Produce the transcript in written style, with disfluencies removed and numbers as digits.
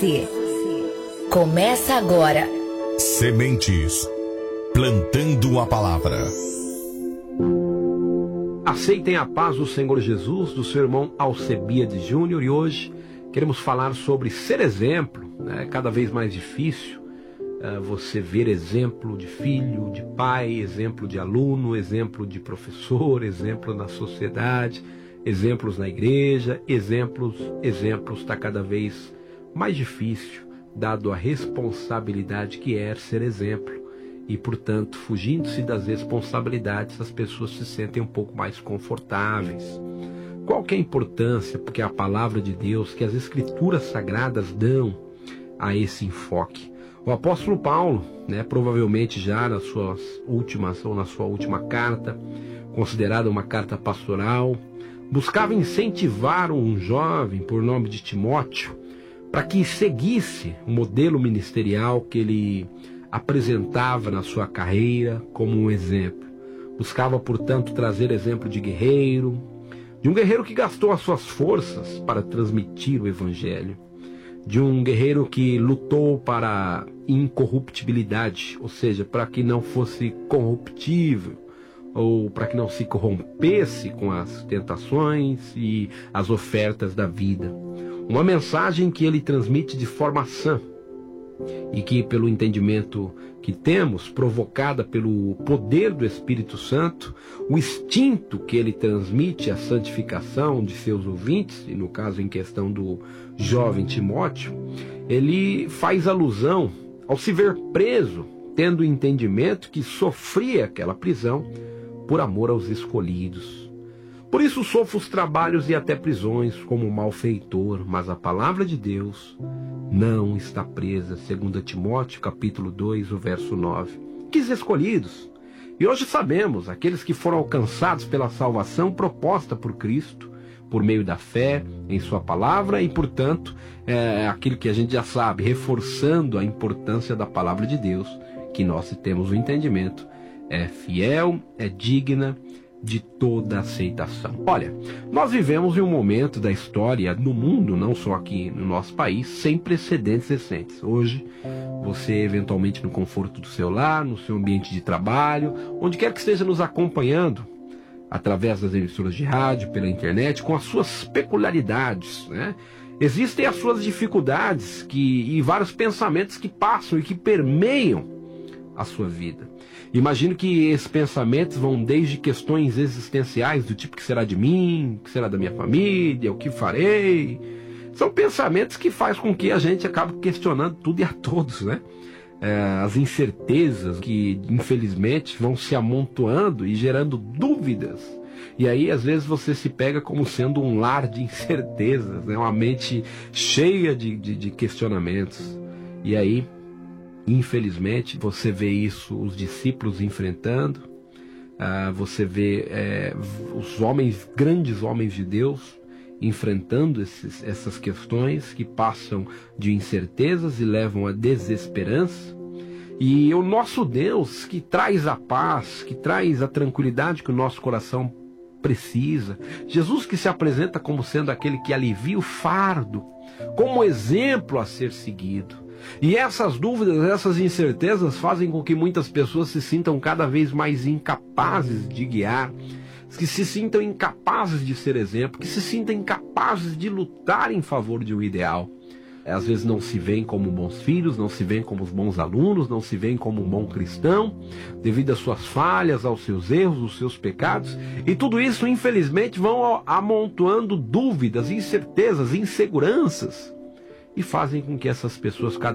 Começa agora. Sementes, plantando a palavra. Aceitem a paz do Senhor Jesus, do seu irmão Alcebiades Júnior, e hoje queremos falar sobre ser exemplo. É cada vez mais difícil você ver exemplo de filho, de pai, exemplo de aluno, exemplo de professor, exemplo na sociedade, exemplos na igreja, exemplos, está cada vez mais difícil, dado a responsabilidade que é ser exemplo. E, portanto, fugindo-se das responsabilidades, as pessoas se sentem um pouco mais confortáveis. Qual que é a importância, porque a palavra de Deus, que as escrituras sagradas dão a esse enfoque? O apóstolo Paulo, provavelmente já nas suas últimas, ou na sua última carta, considerada uma carta pastoral, buscava incentivar um jovem por nome de Timóteo para que seguisse o modelo ministerial que ele apresentava na sua carreira como um exemplo. Buscava, portanto, trazer exemplo de guerreiro, de um guerreiro que gastou as suas forças para transmitir o evangelho, de um guerreiro que lutou para incorruptibilidade, ou seja, para que não fosse corruptível, ou para que não se corrompesse com as tentações e as ofertas da vida. Uma mensagem que ele transmite de forma sã, e que, pelo entendimento que temos, provocada pelo poder do Espírito Santo, o instinto que ele transmite à santificação de seus ouvintes, e no caso em questão do jovem Timóteo, ele faz alusão ao se ver preso, tendo o entendimento que sofria aquela prisão por amor aos escolhidos. Por isso sofro os trabalhos e até prisões como malfeitor, mas a palavra de Deus não está presa. 2 Timóteo, capítulo 2, o verso 9. Que escolhidos! E hoje sabemos, aqueles que foram alcançados pela salvação proposta por Cristo, por meio da fé em sua palavra, e portanto, aquilo que a gente já sabe, reforçando a importância da palavra de Deus, que nós temos o entendimento, é fiel, é digna de toda aceitação. Olha, nós vivemos em um momento da história no mundo, não só aqui no nosso país, sem precedentes recentes. Hoje, você eventualmente no conforto do seu lar, no seu ambiente de trabalho, onde quer que esteja nos acompanhando, através das emissoras de rádio, pela internet, com as suas peculiaridades, Existem as suas dificuldades e vários pensamentos que passam e que permeiam a sua vida. Imagino que esses pensamentos vão desde questões existenciais do tipo: que será de mim, que será da minha família, o que farei. São pensamentos que fazem com que a gente acabe questionando tudo e a todos, as incertezas que infelizmente vão se amontoando e gerando dúvidas. E aí às vezes você se pega como sendo um lar de incertezas, uma mente cheia de questionamentos. E aí, infelizmente, você vê isso, os discípulos enfrentando, você vê os grandes homens de Deus, enfrentando essas questões que passam de incertezas e levam à desesperança. E o nosso Deus, que traz a paz, que traz a tranquilidade que o nosso coração precisa, Jesus que se apresenta como sendo aquele que alivia o fardo, como exemplo a ser seguido. E essas dúvidas, essas incertezas fazem com que muitas pessoas se sintam cada vez mais incapazes de guiar, que se sintam incapazes de ser exemplo, que se sintam incapazes de lutar em favor de um ideal. Às vezes não se veem como bons filhos, não se veem como bons alunos, não se veem como um bom cristão, devido às suas falhas, aos seus erros, aos seus pecados. E tudo isso, infelizmente, vão amontoando dúvidas, incertezas, inseguranças, e fazem com que essas pessoas